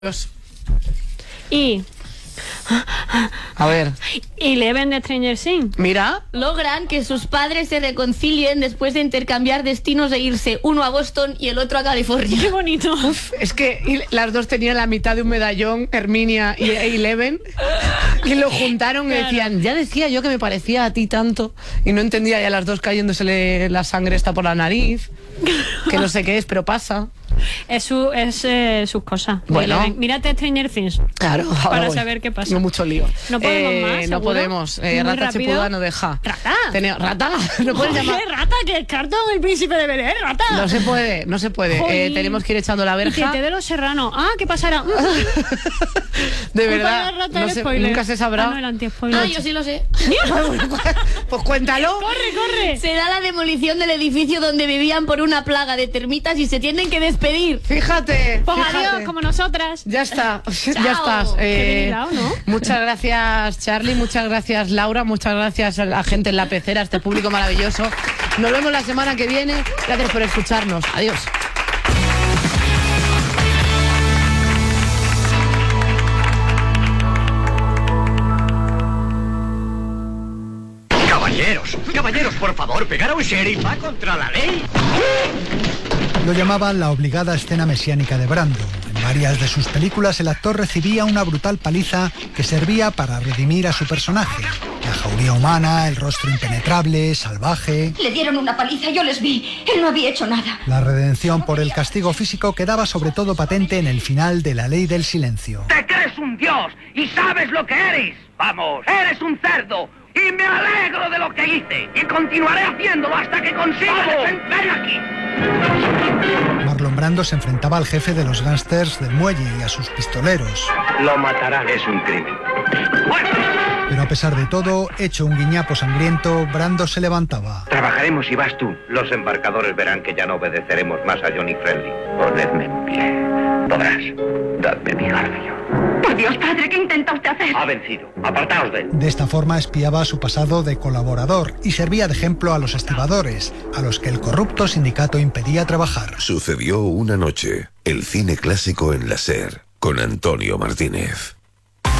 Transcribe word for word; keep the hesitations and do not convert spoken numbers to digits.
Y... A ver. Y Eleven de Stranger Things. Mira. Logran que sus padres se reconcilien después de intercambiar destinos e irse uno a Boston y el otro a California. Qué bonito. Uf, es que las dos tenían la mitad de un medallón, Herminia y Eleven, y lo juntaron y claro. decían, ya decía yo que me parecía a ti tanto, y no entendía ya las dos cayéndosele la sangre esta por la nariz, que no sé qué es, pero pasa. Es su, es eh, sus cosas. Bueno. Eleven. Mírate Stranger Things. Claro, para voy. saber qué pasa. No mucho lío. No podemos eh, más, No ¿seguro? podemos. Eh, Muy Rata rápido. Chepuda no deja. ¿Rata? Tenía, ¿Rata? ¿No puedes Oye, llamar? Rata, que es Carton, el príncipe de Belén, Rata. No se puede, no se puede. Joder. Eh, tenemos que ir echando la Y que verja. te de los serranos. Ah, ¿qué pasará? De verdad, Rata, no el se- spoiler. nunca se sabrá. Ah, no, el anti-spoiler. Ah, yo sí lo sé. Pues cuéntalo. ¡Corre, corre! Será la demolición del edificio donde vivían por una plaga de termitas y se tienen que despedir. Fíjate. Pues fíjate. adiós, como nosotras. Ya está, ya Chao. estás. Qué bien Eh, hilado, ¿no? Muchas gracias, Charlie, muchas gracias, Laura, muchas gracias a la gente en la pecera, a este público maravilloso. Nos vemos la semana que viene. Gracias por escucharnos. Adiós. Caballeros, caballeros, por favor, pegar a un sheriff va contra la ley. Lo llamaban la obligada escena mesiánica de Brando. En varias de sus películas el actor recibía una brutal paliza que servía para redimir a su personaje. La jauría humana, el rostro impenetrable, salvaje. Le dieron una paliza, yo les vi. Él no había hecho nada. La redención por el castigo físico quedaba sobre todo patente en el final de La Ley del Silencio. Te crees un dios y sabes lo que eres. Vamos, eres un cerdo. Y me alegro de lo que hice. Y continuaré haciéndolo hasta que consiga defender aquí. Marlon Brando se enfrentaba al jefe de los gángsters del muelle y a sus pistoleros. Lo matarán. Es un crimen. Pero a pesar de todo, hecho un guiñapo sangriento, Brando se levantaba. Trabajaremos y vas tú. Los embarcadores verán que ya no obedeceremos más a Johnny Friendly. Ponedme en pie. Podrás. Dadme mi garfio. Por Dios, padre, ¿qué intenta usted hacer? Ha vencido. Apartaos de él. De esta forma espiaba su pasado de colaborador y servía de ejemplo a los estibadores, a los que el corrupto sindicato impedía trabajar. Sucedió una noche. El cine clásico en la SER, con Antonio Martínez.